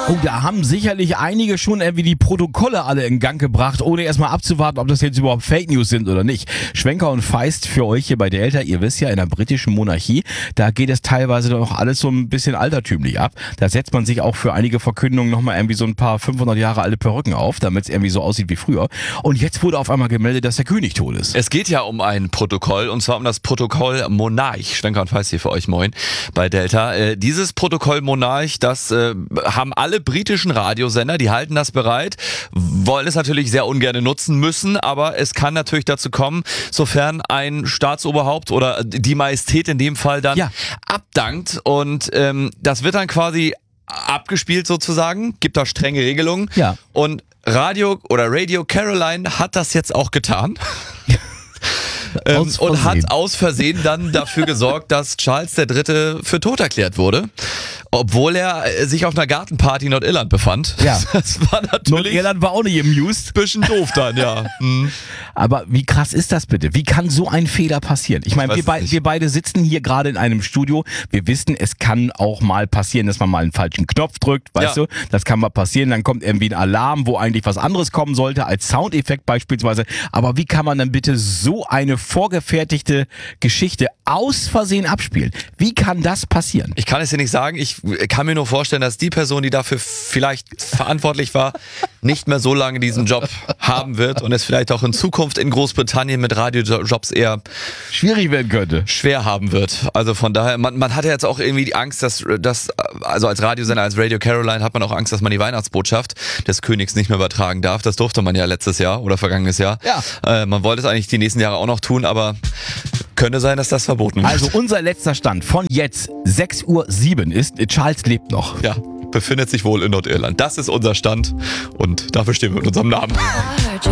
Oh, da haben sicherlich einige schon irgendwie die Protokolle alle in Gang gebracht, ohne erstmal abzuwarten, ob das jetzt überhaupt Fake News sind oder nicht. Schwenker und Feist für euch hier bei Delta. Ihr wisst ja, in der britischen Monarchie, da geht es teilweise doch alles so ein bisschen altertümlich ab. Da setzt man sich auch für einige Verkündungen nochmal irgendwie so ein paar 500 Jahre alte Perücken auf, damit es irgendwie so aussieht wie früher. Und jetzt wurde auf einmal gemeldet, dass der König tot ist. Es geht ja um ein Protokoll, und zwar um das Protokoll Monarch. Schwenker und Feist hier für euch, moin, bei Delta. Dieses Protokoll Monarch, das haben alle britischen Radiosender, die halten das bereit, wollen es natürlich sehr ungern nutzen müssen, aber es kann natürlich dazu kommen, sofern ein Staatsoberhaupt oder die Majestät in dem Fall dann abdankt, und das wird dann quasi abgespielt sozusagen, gibt da strenge Regelungen, und Radio Caroline hat das jetzt auch getan. Und hat aus Versehen dann dafür gesorgt, dass Charles III. Für tot erklärt wurde, obwohl er sich auf einer Gartenparty in Nordirland befand. Ja. Das war natürlich Nordirland war auch nicht amused. Bisschen doof dann, ja. Aber wie krass ist das bitte? Wie kann so ein Fehler passieren? Ich meine, wir beide sitzen hier gerade in einem Studio. Wir wissen, es kann auch mal passieren, dass man mal einen falschen Knopf drückt, weißt du? Das kann mal passieren, dann kommt irgendwie ein Alarm, wo eigentlich was anderes kommen sollte, als Soundeffekt beispielsweise. Aber wie kann man dann bitte so eine vorgefertigte Geschichte aus Versehen abspielen? Wie kann das passieren? Ich kann es dir nicht sagen. Ich kann mir nur vorstellen, dass die Person, die dafür vielleicht verantwortlich war, nicht mehr so lange diesen Job haben wird und es vielleicht auch in Zukunft in Großbritannien mit Radiojobs eher schwierig werden könnte. Schwer haben wird. Also von daher, man hat ja jetzt auch irgendwie die Angst, dass also als Radiosender, als Radio Caroline hat man auch Angst, dass man die Weihnachtsbotschaft des Königs nicht mehr übertragen darf. Das durfte man ja letztes Jahr oder vergangenes Jahr. Ja. Man wollte es eigentlich die nächsten Jahre auch noch tun, aber könnte sein, dass das verboten wird. Also unser letzter Stand von jetzt 6:07 Uhr ist, Charles lebt noch. Ja, befindet sich wohl in Nordirland. Das ist unser Stand und dafür stehen wir mit unserem Namen.